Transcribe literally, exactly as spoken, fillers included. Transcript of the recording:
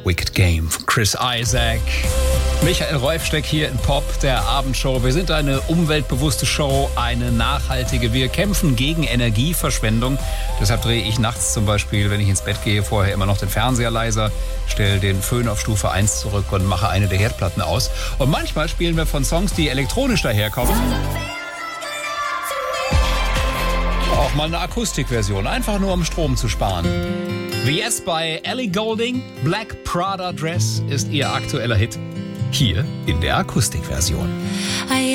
Wicked Game von Chris Isaak. Michael Rolfsteck hier in Pop, der Abendshow. Wir sind eine umweltbewusste Show, eine nachhaltige. Wir kämpfen gegen Energieverschwendung. Deshalb drehe ich nachts zum Beispiel, wenn ich ins Bett gehe, vorher immer noch den Fernseher leiser, stelle den Föhn auf Stufe eins zurück und mache eine der Herdplatten aus. Und manchmal spielen wir von Songs, die elektronisch daherkommen, auch mal eine Akustikversion, einfach nur um Strom zu sparen. Wie jetzt bei Ellie Goulding, Black Prada Dress ist ihr aktueller Hit. Hier in der Akustikversion.